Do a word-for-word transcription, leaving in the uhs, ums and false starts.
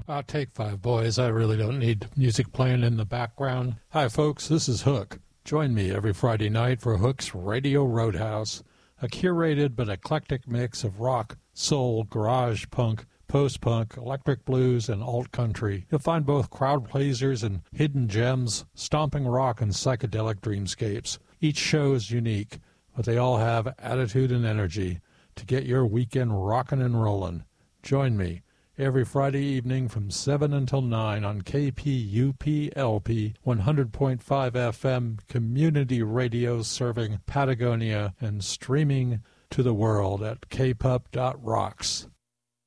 I'll take five, boys. I really don't need music playing in the background. Hi, folks. This is Hook. Join me every Friday night for Hook's Radio Roadhouse, a curated but eclectic mix of rock, soul, garage punk, post-punk, electric blues, and alt-country. You'll find both crowd pleasers and hidden gems, stomping rock and psychedelic dreamscapes. Each show is unique, but they all have attitude and energy to get your weekend rockin' and rollin'. Join me every Friday evening from seven until nine on K P U P L P one hundred point five F M community radio serving Patagonia and streaming to the world at k pup dot rocks.